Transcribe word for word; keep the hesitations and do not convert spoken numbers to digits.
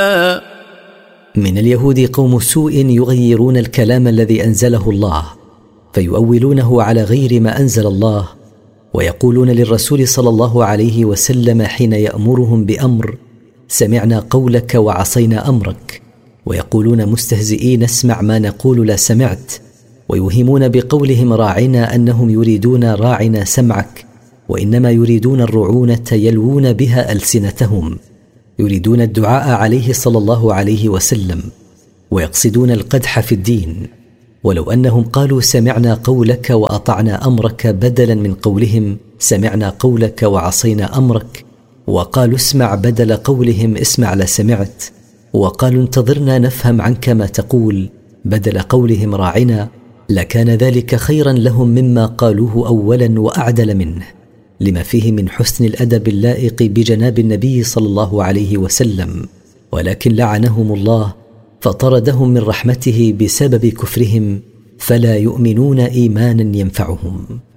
من اليهود قوم سوء يغيرون الكلام الذي أنزله الله فيؤولونه على غير ما أنزل الله، ويقولون للرسول صلى الله عليه وسلم حين يأمرهم بأمر: سمعنا قولك وعصينا أمرك، ويقولون مستهزئين: اسمع ما نقول لا سمعت. ويوهمون بقولهم راعنا أنهم يريدون راعنا سمعك، وإنما يريدون الرعونة يلوون بها ألسنتهم، يريدون الدعاء عليه صلى الله عليه وسلم، ويقصدون القدح في الدين. ولو أنهم قالوا سمعنا قولك وأطعنا أمرك بدلا من قولهم سمعنا قولك وعصينا أمرك، وقالوا اسمع بدل قولهم اسمع لا سمعت، وقالوا انتظرنا نفهم عنك ما تقول بدل قولهم راعنا، لكان ذلك خيرا لهم مما قالوه أولا وأعدل منه، لما فيه من حسن الأدب اللائق بجناب النبي صلى الله عليه وسلم. ولكن لعنهم الله فطردهم من رحمته بسبب كفرهم، فلا يؤمنون إيمانا ينفعهم.